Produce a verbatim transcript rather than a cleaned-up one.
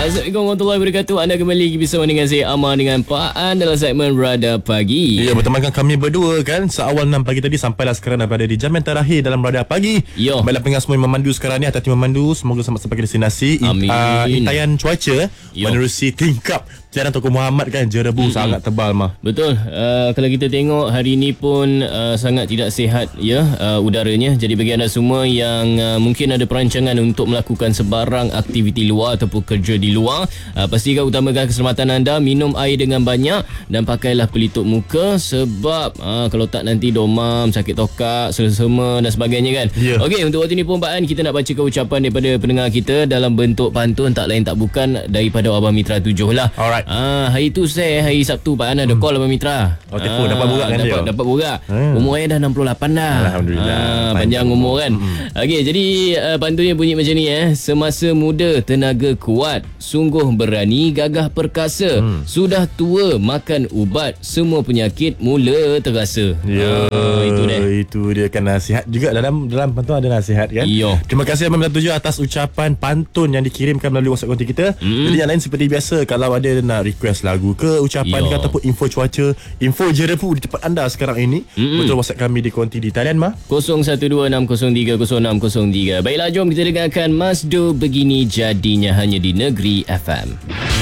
Assalamualaikum warahmatullahi wabarakatuh. Anda kembali bersama dengan saya Amar dengan Pak An dalam segmen Radar Pagi. Ya, bertemankan kami berdua kan seawal enam pagi tadi sampailah sekarang dah berada di jam yang terakhir dalam Radar Pagi. Yo. Baiklah pendengar semua yang memandu sekarang ni, hati-hati memandu, semoga selamat sampai ke destinasi. Amin. Uh, intayan cuaca Yo. menerusi tingkap Jalan Toko Muhammad kan, jerebu mm-hmm. sangat tebal mah. Betul. Uh, kalau kita tengok hari ini pun uh, sangat tidak sihat ya uh, udaranya. Jadi bagi anda semua yang uh, mungkin ada perancangan untuk melakukan sebarang aktiviti luar ataupun kerja di luar, uh, pastikan utamakan keselamatan anda, minum air dengan banyak dan pakailah pelitup muka sebab uh, kalau tak nanti domam, sakit tokak, selsema dan sebagainya kan. Yeah. Okey, untuk waktu ini pun Pak An, kita nak bacakan ucapan daripada pendengar kita dalam bentuk pantun, tak lain tak bukan daripada Abang Mitra tujuh lah. Alright. Ah, hari tu saya hari Sabtu Pak An ada hmm. call Abang Mitra. Oh, telefon dapat borak kan dapat, dia. Dapat borak. Hmm. Umur saya dah enam puluh lapan dah. Alhamdulillah. Ah, panjang umur kan. Hmm. Okey, jadi uh, pantunnya bunyi macam ni eh. Semasa muda tenaga kuat, sungguh berani gagah perkasa. Hmm. Sudah tua makan ubat, semua penyakit mula terasa. Ya, ah, itu dia. Itu dia kan nasihat juga dalam dalam pantun ada nasihat kan. Yo. Terima kasih Abang Mitra tujuh atas ucapan pantun yang dikirimkan melalui WhatsApp konti kita. Hmm. Jadi yang lain seperti biasa, kalau ada nak request lagu ke, ucapan Yo. ke ataupun info cuaca, info jerebu di tempat anda sekarang ini, mm-hmm. betul WhatsApp kami di konti di talian mah kosong satu dua enam kosong tiga kosong enam kosong tiga. Baiklah, jom kita dengarkan Masdo Begini Jadinya hanya di Negeri F M.